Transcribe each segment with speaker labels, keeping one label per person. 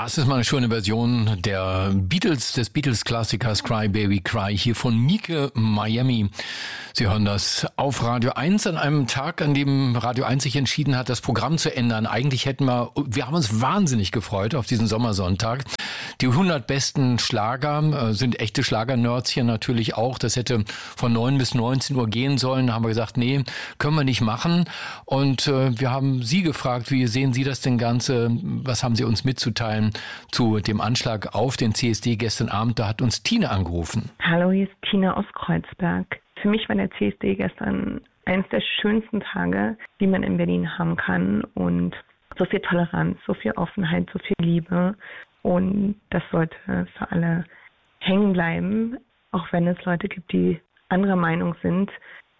Speaker 1: Das ist mal eine schöne Version des Beatles-Klassikers Cry Baby Cry hier von Mieke Miami. Sie hören das auf Radio 1 an einem Tag, an dem Radio 1 sich entschieden hat, das Programm zu ändern. Eigentlich wir haben uns wahnsinnig gefreut auf diesen Sommersonntag. Die 100 besten Schlager sind echte Schlager-Nerds hier natürlich auch. Das hätte von 9 bis 19 Uhr gehen sollen. Da haben wir gesagt, nee, können wir nicht machen. Und wir haben Sie gefragt, wie sehen Sie das denn Ganze? Was haben Sie uns mitzuteilen zu dem Anschlag auf den CSD gestern Abend? Da hat uns Tina angerufen.
Speaker 2: Hallo, hier ist Tina aus Kreuzberg. Für mich war der CSD gestern eines der schönsten Tage, die man in Berlin haben kann. Und so viel Toleranz, so viel Offenheit, so viel Liebe. Und das sollte für alle hängen bleiben, auch wenn es Leute gibt, die anderer Meinung sind.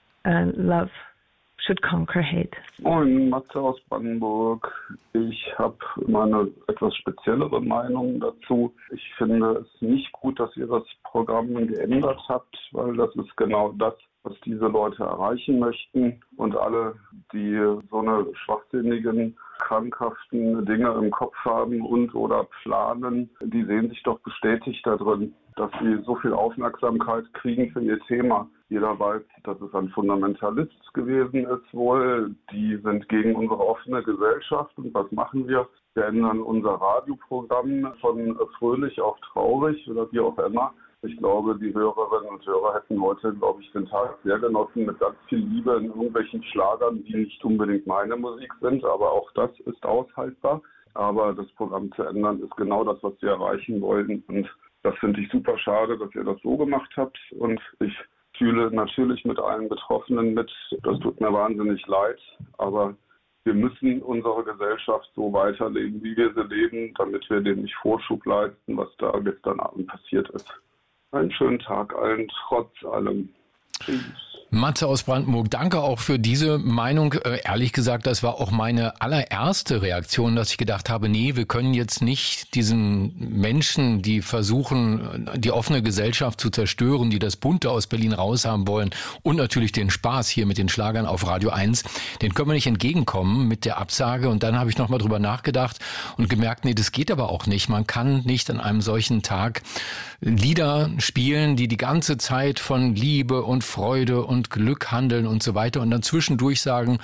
Speaker 2: Love should conquer hate.
Speaker 3: Moin, Matze aus Brandenburg. Ich habe mal eine etwas speziellere Meinung dazu. Ich finde es nicht gut, dass ihr das Programm geändert habt, weil das ist genau das, was diese Leute erreichen möchten. Und alle, die so eine schwachsinnigen, krankhaften Dinge im Kopf haben und oder planen, die sehen sich doch bestätigt darin, dass sie so viel Aufmerksamkeit kriegen für ihr Thema. Jeder weiß, dass es ein Fundamentalist gewesen ist wohl. Die sind gegen unsere offene Gesellschaft. Und was machen wir? Wir ändern unser Radioprogramm von fröhlich auf traurig oder wie auch immer. Ich glaube, die Hörerinnen und Hörer hätten heute, den Tag sehr genossen mit ganz viel Liebe in irgendwelchen Schlagern, die nicht unbedingt meine Musik sind, aber auch das ist aushaltbar. Aber das Programm zu ändern ist genau das, was wir erreichen wollen. Und das finde ich super schade, dass ihr das so gemacht habt. Und ich fühle natürlich mit allen Betroffenen mit. Das tut mir wahnsinnig leid, aber wir müssen unsere Gesellschaft so weiterleben, wie wir sie leben, damit wir dem nicht Vorschub leisten, was da gestern Abend passiert ist. Einen schönen Tag allen, trotz allem. Tschüss.
Speaker 1: Matze aus Brandenburg, danke auch für diese Meinung. Ehrlich gesagt, das war auch meine allererste Reaktion, dass ich gedacht habe, nee, wir können jetzt nicht diesen Menschen, die versuchen, die offene Gesellschaft zu zerstören, die das Bunte aus Berlin raushaben wollen und natürlich den Spaß hier mit den Schlagern auf Radio 1, den können wir nicht entgegenkommen mit der Absage. Und dann habe ich nochmal drüber nachgedacht und gemerkt, nee, das geht aber auch nicht. Man kann nicht an einem solchen Tag Lieder spielen, die ganze Zeit von Liebe und Freude und Glück handeln und so weiter und dann zwischendurch sagen,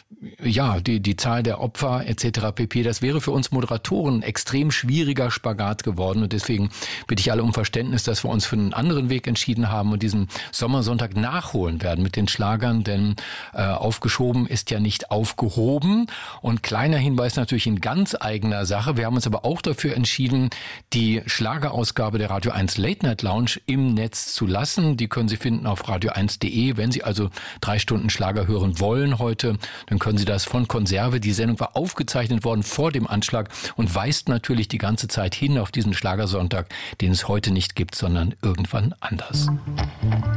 Speaker 1: ja, die Zahl der Opfer etc. pp. Das wäre für uns Moderatoren ein extrem schwieriger Spagat geworden und deswegen bitte ich alle um Verständnis, dass wir uns für einen anderen Weg entschieden haben und diesen Sommersonntag nachholen werden mit den Schlagern, denn aufgeschoben ist ja nicht aufgehoben. Und kleiner Hinweis natürlich in ganz eigener Sache. Wir haben uns aber auch dafür entschieden, die Schlagerausgabe der Radio 1 Late Night Lounge im Netz zu lassen. Die können Sie finden auf radio1.de. Wenn Sie also 3 Stunden Schlager hören wollen heute, dann können Sie das von Konserve. Die Sendung war aufgezeichnet worden vor dem Anschlag und weist natürlich die ganze Zeit hin auf diesen Schlagersonntag, den es heute nicht gibt, sondern irgendwann anders.